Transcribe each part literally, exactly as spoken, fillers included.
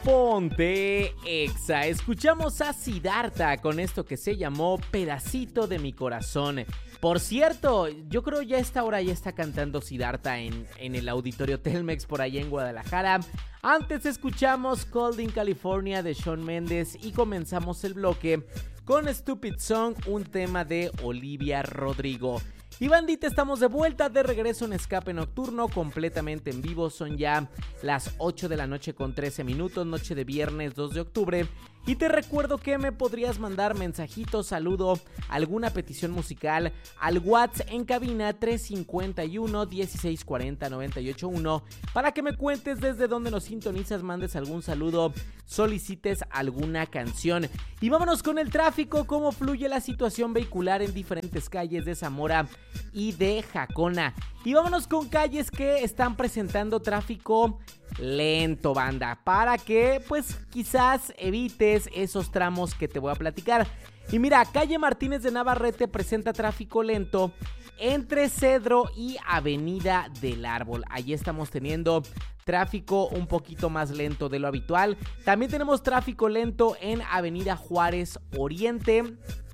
Ponte Exa. Escuchamos a Siddhartha con esto que se llamó Pedacito de mi corazón. Por cierto, yo creo ya a esta hora ya está cantando Siddhartha en, en el Auditorio Telmex por allá en Guadalajara. Antes escuchamos Cold in California de Shawn Mendes y comenzamos el bloque con Stupid Song, un tema de Olivia Rodrigo. Y bandita, estamos de vuelta, de regreso en Escape Nocturno, completamente en vivo. Son ya las ocho de la noche con trece minutos, noche de viernes dos de octubre. Y te recuerdo que me podrías mandar mensajito, saludo, alguna petición musical al WhatsApp en cabina tres cinco uno, dieciséis cuarenta, noventa y ocho uno para que me cuentes desde dónde nos sintonizas, mandes algún saludo, solicites alguna canción. Y vámonos con el tráfico, cómo fluye la situación vehicular en diferentes calles de Zamora y de Jacona. Y vámonos con calles que están presentando tráfico lento, banda, para que pues quizás evites esos tramos que te voy a platicar. Y mira, calle Martínez de Navarrete presenta tráfico lento entre Cedro y Avenida del Árbol. Allí estamos teniendo tráfico un poquito más lento de lo habitual. También tenemos tráfico lento en Avenida Juárez Oriente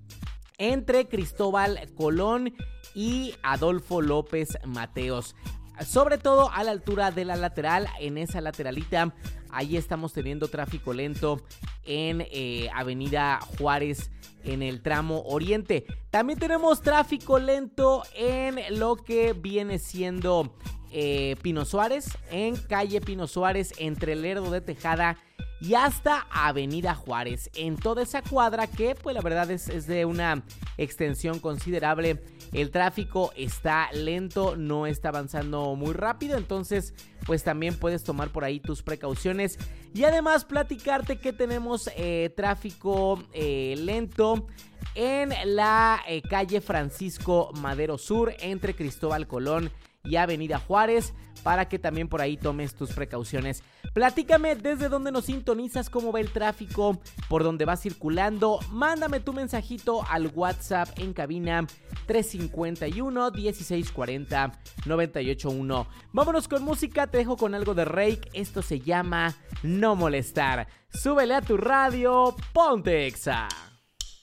entre Cristóbal Colón y Adolfo López Mateos, sobre todo a la altura de la lateral. En esa lateralita, ahí estamos teniendo tráfico lento en eh, Avenida Juárez en el tramo oriente. También tenemos tráfico lento en lo que viene siendo eh, Pino Suárez, en calle Pino Suárez entre Lerdo de Tejada y hasta Avenida Juárez. En toda esa cuadra que pues la verdad es, es de una extensión considerable. El tráfico está lento, no está avanzando muy rápido, entonces pues también puedes tomar por ahí tus precauciones. Y además platicarte que tenemos eh, tráfico eh, lento en la eh, calle Francisco Madero Sur entre Cristóbal Colón y Avenida Juárez, para que también por ahí tomes tus precauciones. Platícame desde dónde nos sintonizas, cómo va el tráfico, por dónde vas circulando. Mándame tu mensajito al WhatsApp en cabina tres cinco uno, dieciséis cuarenta, noventa y ocho uno. Vámonos con música, te dejo con algo de Rake. Esto se llama No Molestar. Súbele a tu radio, ponte Exa.